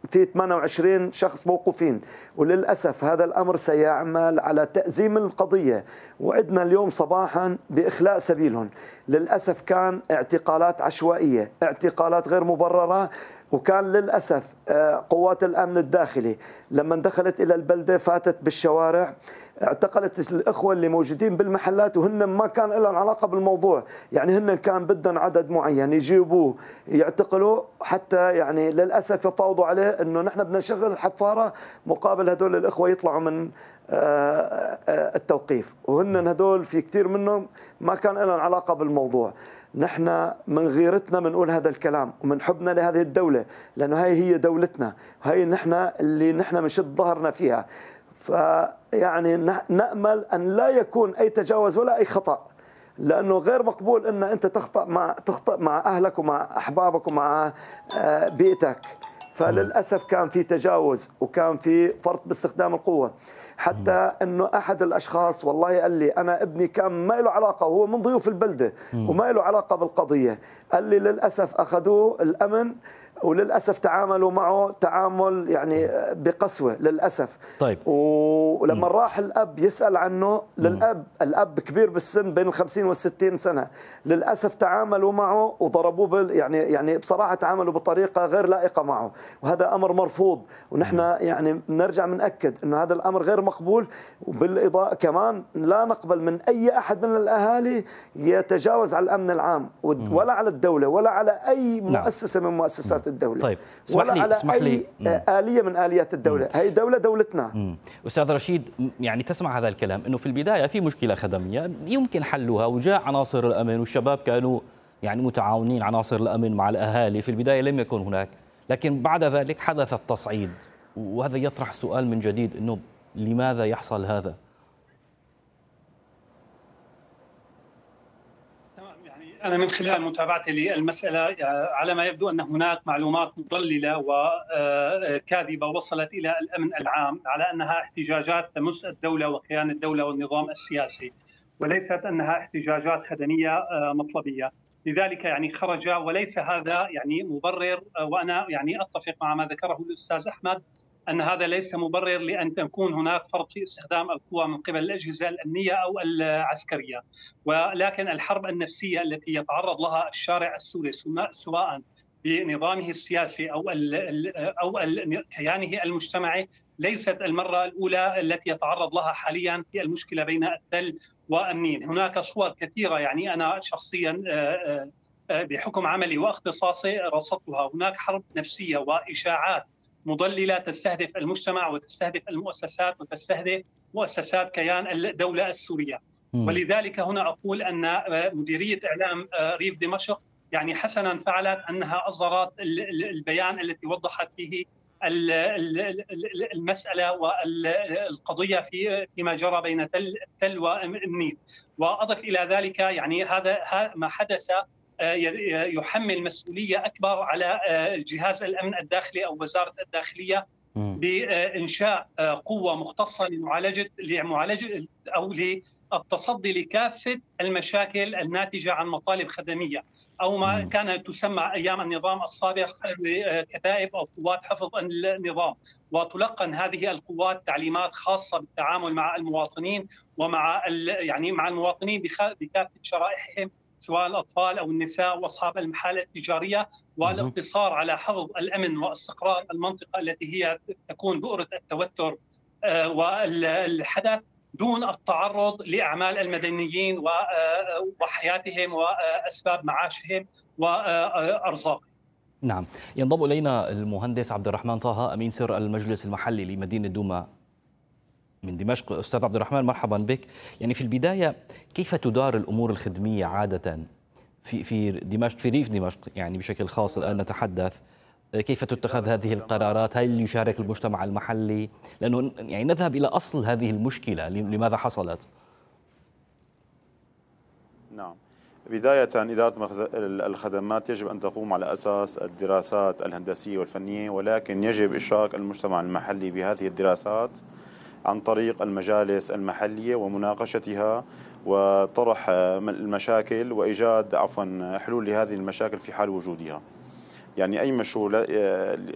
في 28 شخص موقوفين، وللأسف هذا الأمر سيعمل على تأزيم القضية. وعدنا اليوم صباحا بإخلاء سبيلهم. للأسف كان اعتقالات عشوائية، اعتقالات غير مبررة. وكان للأسف قوات الأمن الداخلي لما دخلت إلى البلدة فاتت بالشوارع، اعتقلت الإخوة اللي موجودين بالمحلات وهن ما كان لهم علاقة بالموضوع. يعني هن كان بدهم عدد معين يجيبوه يعتقلوا، حتى يعني للأسف يفاوضوا عليه أنه نحن بدنا نشغل الحفارة مقابل هدول الإخوة يطلعوا من التوقيف. وهن هدول في كثير منهم ما كان لهم علاقة بالموضوع. نحن من غيرتنا بنقول هذا الكلام ومن حبنا لهذه الدولة، لأنه هي دولتنا، هي نحن اللي نحن بنشد ظهرنا فيها. فيعني نأمل أن لا يكون أي تجاوز ولا أي خطأ، لأنه غير مقبول أن أنت تخطأ مع أهلك ومع أحبابك ومع بيئتك. فللأسف كان في تجاوز وكان في فرط باستخدام القوة، حتى أنه أحد الأشخاص والله قال لي أنا ابني كان ما له علاقة، هو من ضيوف البلدة وما له علاقة بالقضية. قال لي للأسف أخذوه الأمن وللأسف تعاملوا معه تعامل يعني بقسوة للأسف. طيب. ولما راح الأب يسأل عنه، الأب كبير بالسن بين 50 و60 سنة، للأسف تعاملوا معه وضربوه يعني بصراحة تعاملوا بطريقة غير لائقة معه، وهذا أمر مرفوض. ونحن يعني نرجع نأكد أنه هذا الأمر غير مقبول. وبالإضافة كمان لا نقبل من أي أحد من الأهالي يتجاوز على الأمن العام ولا على الدولة ولا على أي مؤسسة من مؤسسات الدولة. طيب. ولا على أي آلية من آليات الدولة. هي دولة دولتنا. أستاذ رشيد، يعني تسمع هذا الكلام أنه في البداية في مشكلة خدمية يمكن حلها، وجاء عناصر الأمن والشباب كانوا يعني متعاونين، عناصر الأمن مع الأهالي. في البداية لم يكن هناك، لكن بعد ذلك حدث التصعيد، وهذا يطرح سؤال من جديد أنه لماذا يحصل هذا؟ أنا من خلال متابعتي للمسألة على ما يبدو أن هناك معلومات مضللة وكاذبة وصلت إلى الأمن العام على أنها احتجاجات تمس الدولة وكيان الدولة والنظام السياسي، وليست أنها احتجاجات خدمية مطلبية. لذلك يعني خرج، وليس هذا يعني مبرر. وأنا يعني أتفق مع ما ذكره الأستاذ أحمد أن هذا ليس مبرر لأن تكون هناك فرط في استخدام القوى من قبل الأجهزة الأمنية أو العسكرية، ولكن الحرب النفسية التي يتعرض لها الشارع السوري سواء بنظامه السياسي أو كيانه المجتمعي ليست المرة الأولى التي يتعرض لها حاليا في المشكلة بين التل والنين. هناك صور كثيرة، يعني أنا شخصيا بحكم عملي واختصاصي رصدتها. هناك حرب نفسية وإشاعات مضللة تستهدف المجتمع وتستهدف المؤسسات وتستهدف مؤسسات كيان الدولة السورية. ولذلك هنا أقول أن مديرية إعلام ريف دمشق يعني حسنا فعلت أنها أصدرت البيان التي وضحت فيه المسألة والقضية فيما جرى بين التل والنيل. وأضف إلى ذلك يعني هذا ما حدث يحمل مسؤولية أكبر على جهاز الأمن الداخلي أو وزارة الداخلية بإنشاء قوة مختصة لمعالجة أو للتصدي لكافة المشاكل الناتجة عن مطالب خدمية أو ما كانت تسمى أيام النظام السابق كتائب أو قوات حفظ النظام. وتلقن هذه القوات تعليمات خاصة بالتعامل مع المواطنين ومع يعني مع المواطنين بكافة شرائحهم، سواء الأطفال أو النساء وأصحاب المحال التجارية، والاقتصار على حفظ الأمن واستقرار المنطقة التي هي تكون بؤرة التوتر والحدث دون التعرض لأعمال المدنيين وحياتهم وأسباب معاشهم وأرزاقهم. نعم. ينضم إلينا المهندس عبد الرحمن طه، أمين سر المجلس المحلي لمدينة دوما من دمشق. أستاذ عبد الرحمن، مرحبا بك. يعني في البداية كيف تدار الأمور الخدمية عادة في دمشق، في ريف دمشق يعني بشكل خاص الآن نتحدث؟ كيف تتخذ هذه القرارات؟ هل يشارك المجتمع المحلي؟ لأنه يعني نذهب إلى أصل هذه المشكلة، لماذا حصلت؟ نعم، بداية إدارة الخدمات يجب أن تقوم على أساس الدراسات الهندسية والفنية، ولكن يجب إشراك المجتمع المحلي بهذه الدراسات عن طريق المجالس المحلية ومناقشتها وطرح المشاكل وإيجاد حلول لهذه المشاكل في حال وجودها. يعني أي مشروع